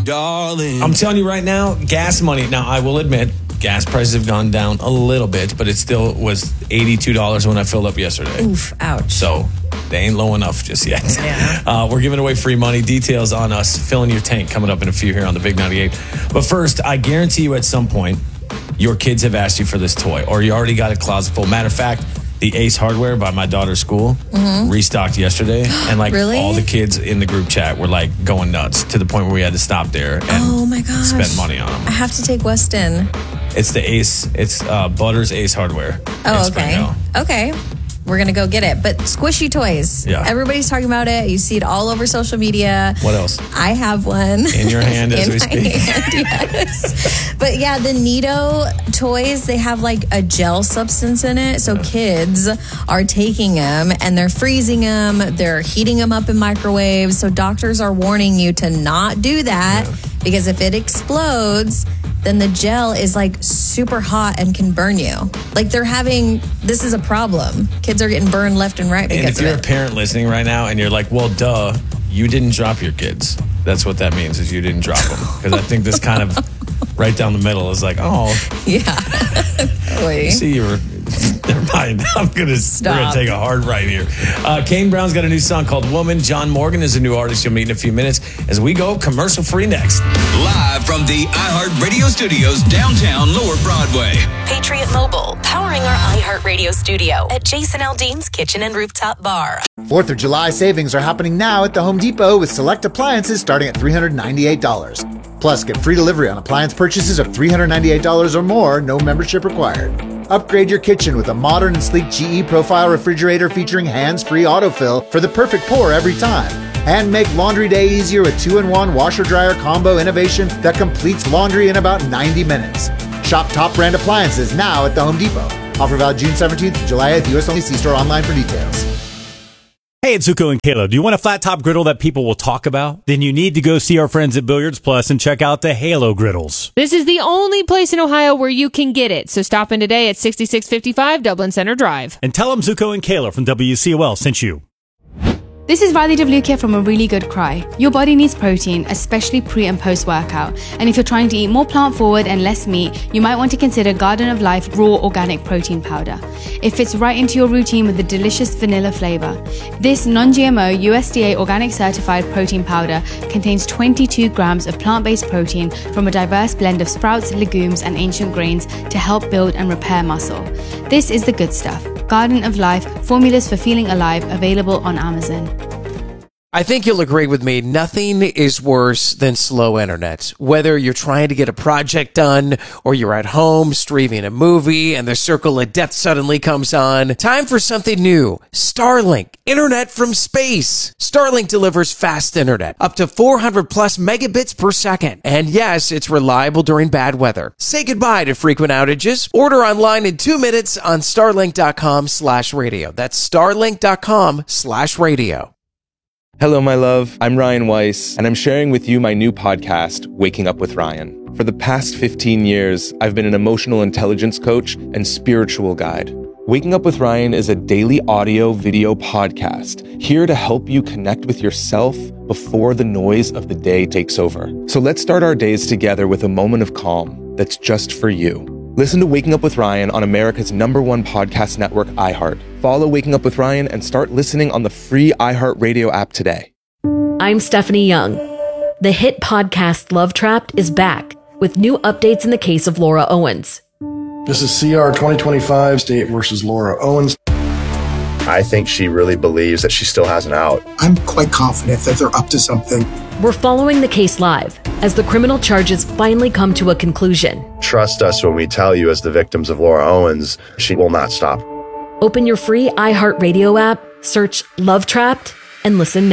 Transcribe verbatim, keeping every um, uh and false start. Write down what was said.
darling. I'm telling you right now, gas money. Now, I will admit, gas prices have gone down a little bit, but it still was eighty-two dollars when I filled up yesterday. Oof, ouch. So they ain't low enough just yet. Yeah. Uh, we're giving away free money. Details on us filling your tank coming up in a few here on the Big ninety-eight. But first, I guarantee you at some point, your kids have asked you for this toy, or you already got a closet full. Matter of fact, the Ace Hardware by my daughter's school mm-hmm. restocked yesterday, and like really? all the kids in the group chat were like going nuts to the point where we had to stop there and oh my gosh. spend money on them. I have to take Weston. It's the Ace. It's uh, Butters Ace Hardware. Oh, okay. Okay. We're going to go get it. But squishy toys. Yeah. Everybody's talking about it. You see it all over social media. What else? I have one. In your hand as In we my speak. Hand, yes. But yeah, the Nido toys, they have like a gel substance in it. So yeah. kids are taking them and they're freezing them. They're heating them up in microwaves. So doctors are warning you to not do that yeah. because if it explodes, then the gel is like super hot and can burn you. Like they're having, this is a problem. Kids are getting burned left and right because And if of you're it. a parent listening right now and you're like, well, duh, you didn't drop your kids. That's what that means is you didn't drop them. Because I think this kind of right down the middle is like, oh. Yeah. Wait. See, you were, never mind. I'm going to we're gonna take a hard right here. Uh, Kane Brown's got a new song called Woman. John Morgan is a new artist you'll meet in a few minutes as we go commercial free next. Live from the iHeartRadio studios downtown Lower Broadway. Patriot Mobile, powering our iHeartRadio studio at Jason Aldean's Kitchen and Rooftop Bar. fourth of July savings are happening now at the Home Depot with select appliances starting at three hundred ninety-eight dollars. Plus, get free delivery on appliance purchases of three hundred ninety-eight dollars or more, no membership required. Upgrade your kitchen with a modern and sleek G E Profile refrigerator featuring hands-free autofill for the perfect pour every time. And make laundry day easier with two in one washer-dryer combo innovation that completes laundry in about ninety minutes. Shop top brand appliances now at the Home Depot. Offer valid June seventeenth to July eighth. U S only. See store online for details. Hey, it's Zuko and Kayla. Do you want a flat top griddle that people will talk about? Then you need to go see our friends at Billiards Plus and check out the Halo griddles. This is the only place in Ohio where you can get it. So stop in today at sixty-six fifty-five Dublin Center Drive. And tell them Zuko and Kayla from W C O L sent you. This is Vali Devlukia from A Really Good Cry. Your body needs protein, especially pre and post workout. And if you're trying to eat more plant forward and less meat, you might want to consider Garden of Life Raw Organic Protein Powder. It fits right into your routine with a delicious vanilla flavor. This non-G M O U S D A organic certified protein powder contains twenty-two grams of plant-based protein from a diverse blend of sprouts, legumes, and ancient grains to help build and repair muscle. This is the good stuff. Garden of Life, formulas for feeling alive, available on Amazon. I think you'll agree with me, nothing is worse than slow internet. Whether you're trying to get a project done or you're at home streaming a movie and the circle of death suddenly comes on, time for something new. Starlink, internet from space. Starlink delivers fast internet, up to four hundred plus megabits per second. And yes, it's reliable during bad weather. Say goodbye to frequent outages. Order online in two minutes on starlink.com slash radio. That's starlink.com slash radio. Hello, my love. I'm Ryan Weiss, and I'm sharing with you my new podcast, Waking Up with Ryan. For the past fifteen years, I've been an emotional intelligence coach and spiritual guide. Waking Up with Ryan is a daily audio video podcast here to help you connect with yourself before the noise of the day takes over. So let's start our days together with a moment of calm that's just for you. Listen to Waking Up with Ryan on America's number one podcast network, iHeart. Follow Waking Up with Ryan and start listening on the free iHeartRadio app today. I'm Stephanie Young. The hit podcast Love Trapped is back with new updates in the case of Laura Owens. This is C R twenty twenty-five, State versus Laura Owens. I think she really believes that she still has an out. I'm quite confident that they're up to something. We're following the case live as the criminal charges finally come to a conclusion. Trust us when we tell you, as the victims of Laura Owens, she will not stop. Open your free iHeartRadio app, search Love Trapped, and listen now.